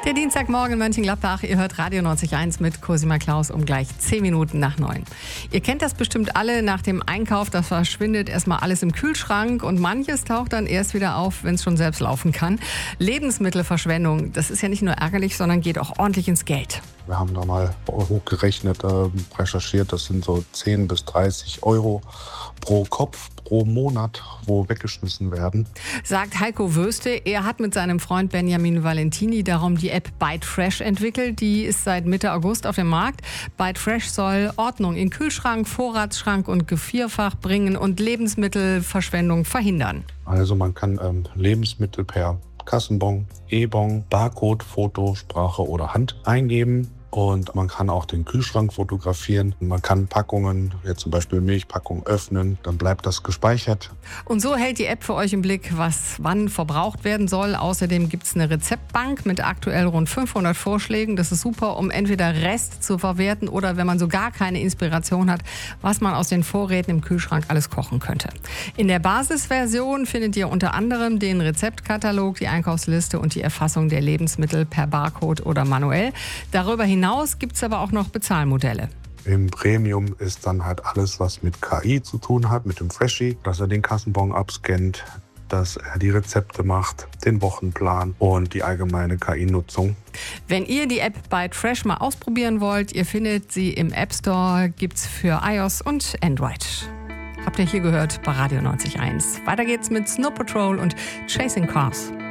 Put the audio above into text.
Der Dienstagmorgen in Mönchengladbach. Ihr hört Radio 90.1 mit Cosima Klaus um gleich 10 Minuten nach 9. Ihr kennt das bestimmt alle. Nach dem Einkauf, das verschwindet erstmal alles im Kühlschrank und manches taucht dann erst wieder auf, wenn es schon selbst laufen kann. Lebensmittelverschwendung, das ist ja nicht nur ärgerlich, sondern geht auch ordentlich ins Geld. Wir haben da mal hochgerechnet, recherchiert, das sind so 10 bis 30 Euro pro Kopf, pro Monat, wo weggeschmissen werden. Sagt Heiko Wöste. Er hat mit seinem Freund Benjamin Valentini darum die App BiteFresh entwickelt. Die ist seit Mitte August auf dem Markt. BiteFresh soll Ordnung in Kühlschrank, Vorratsschrank und Gefrierfach bringen und Lebensmittelverschwendung verhindern. Also man kann Lebensmittel per Kassenbon, E-Bon, Barcode, Foto, Sprache oder Hand eingeben. Und man kann auch den Kühlschrank fotografieren. Man kann Packungen, jetzt zum Beispiel Milchpackung, öffnen. Dann bleibt das gespeichert. Und so hält die App für euch im Blick, was wann verbraucht werden soll. Außerdem gibt es eine Rezeptbank mit aktuell rund 500 Vorschlägen. Das ist super, um entweder Rest zu verwerten oder, wenn man so gar keine Inspiration hat, was man aus den Vorräten im Kühlschrank alles kochen könnte. In der Basisversion findet ihr unter anderem den Rezeptkatalog, die Einkaufsliste und die Erfassung der Lebensmittel per Barcode oder manuell. Darüber hinaus gibt es aber auch noch Bezahlmodelle. Im Premium ist dann halt alles, was mit KI zu tun hat, mit dem Freshie, dass er den Kassenbon abscannt, dass er die Rezepte macht, den Wochenplan und die allgemeine KI-Nutzung. Wenn ihr die App BiteFresh mal ausprobieren wollt, ihr findet sie im App Store, gibt's für iOS und Android. Habt ihr hier gehört bei Radio 90.1. Weiter geht's mit Snow Patrol und Chasing Cars.